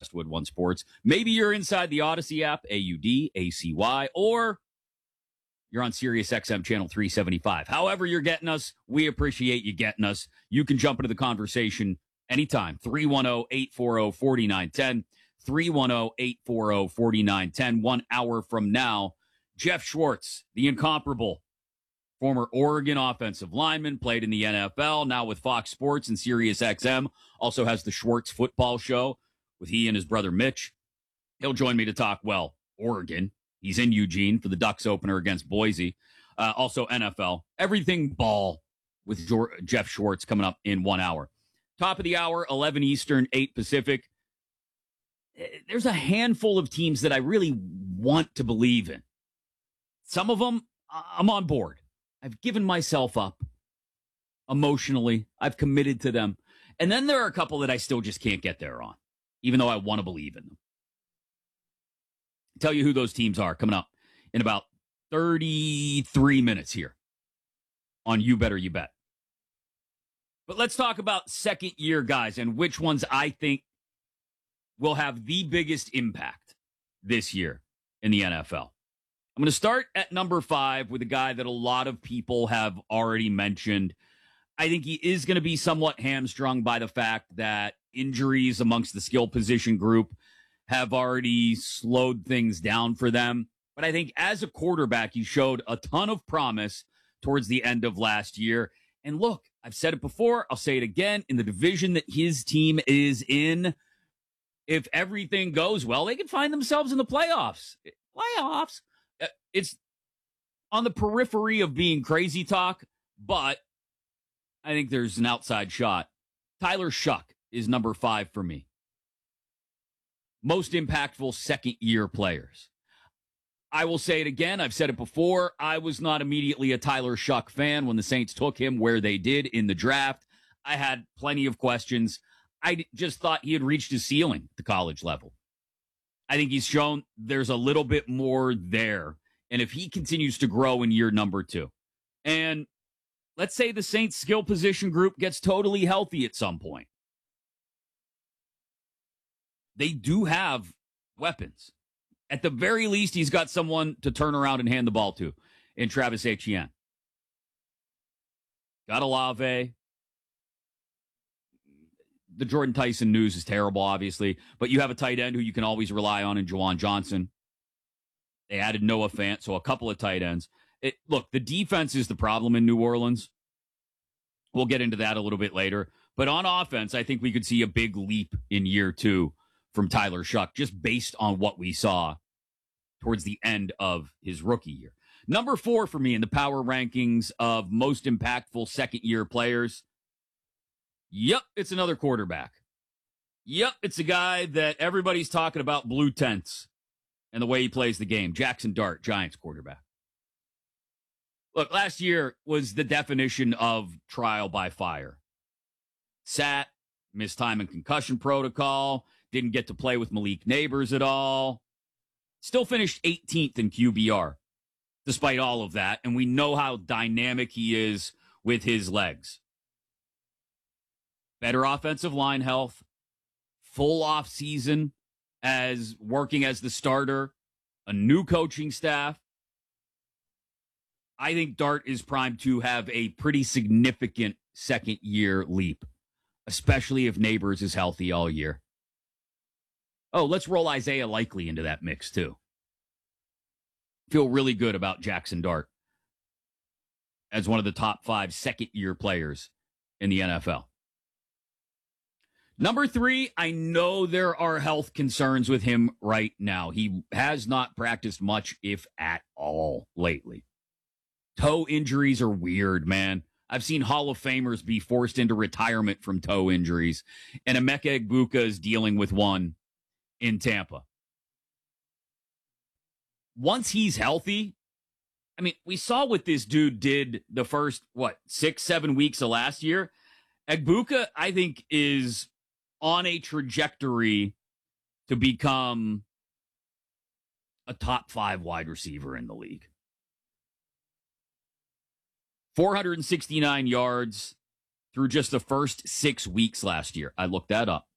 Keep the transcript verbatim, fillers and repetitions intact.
Westwood One Sports. Maybe you're inside the Odyssey app, A U D A C Y, or you're on Sirius X M channel three seventy-five. However you're getting us, we appreciate you getting us. You can jump into the conversation anytime. three one zero, eight four zero, four nine one zero. three one zero, eight four zero, four nine one zero. One hour from now, Jeff Schwartz, the incomparable former Oregon offensive lineman, played in the N F L, now with Fox Sports and Sirius X M. Also has the Schwartz Football Show with he and his brother Mitch. He'll join me to talk, well, Oregon. He's in Eugene for the Ducks opener against Boise. Uh, also N F L. Everything ball with George, Jeff Schwartz coming up in one hour. Top of the hour, eleven Eastern, eight Pacific. There's a handful of teams that I really want to believe in. Some of them, I'm on board. I've given myself up emotionally. I've committed to them. And then there are a couple that I still just can't get there on, even though I want to believe in them. Tell you who those teams are coming up in about thirty-three minutes here on You Better You Bet. But let's talk about second year guys and which ones I think will have the biggest impact this year in the N F L. I'm going to start at number five with a guy that a lot of people have already mentioned. I think he is going to be somewhat hamstrung by the fact that injuries amongst the skill position group have already slowed things down for them. But I think as a quarterback, he showed a ton of promise towards the end of last year. And look, I've said it before, I'll say it again, in the division that his team is in, if everything goes well, they can find themselves in the playoffs. Playoffs? It's on the periphery of being crazy talk, but I think there's an outside shot. Tyler Shough is number five for me. Most impactful second-year players. I will say it again. I've said it before. I was not immediately a Tyler Shough fan when the Saints took him where they did in the draft. I had plenty of questions. I just thought he had reached his ceiling at the college level. I think he's shown there's a little bit more there. And if he continues to grow in year number two, and let's say the Saints skill position group gets totally healthy at some point, they do have weapons. At the very least, he's got someone to turn around and hand the ball to in Travis Etienne. Got Olave. The Jordan Tyson news is terrible, obviously, but you have a tight end who you can always rely on in Juwan Johnson. They added Noah Fant, so a couple of tight ends. It, look, the defense is the problem in New Orleans. We'll get into that a little bit later. But on offense, I think we could see a big leap in year two from Tyler Shough, just based on what we saw towards the end of his rookie year. Number four for me in the power rankings of most impactful second-year players. Yep, it's another quarterback. Yep, it's a guy that everybody's talking about blue tents and the way he plays the game. Jackson Dart, Giants quarterback. Look, last year was the definition of trial by fire. Sat, missed time in concussion protocol, didn't get to play with Malik Neighbors at all. Still finished eighteenth in Q B R, despite all of that, and we know how dynamic he is with his legs. Better offensive line health, full off season as working as the starter, a new coaching staff. I think Dart is primed to have a pretty significant second year leap, especially if Neighbors is healthy all year. Oh, let's roll Isaiah Likely into that mix too. Feel really good about Jackson Dart as one of the top five second year players in the N F L. Number three, I know there are health concerns with him right now. He has not practiced much, if at all, lately. Toe injuries are weird, man. I've seen Hall of Famers be forced into retirement from toe injuries, and Emeka Egbuka is dealing with one in Tampa. Once he's healthy, I mean, we saw what this dude did the first, what, six, seven weeks of last year. Egbuka, I think, is on a trajectory to become a top five wide receiver in the league. four hundred sixty-nine yards through just the first six weeks last year. I looked that up.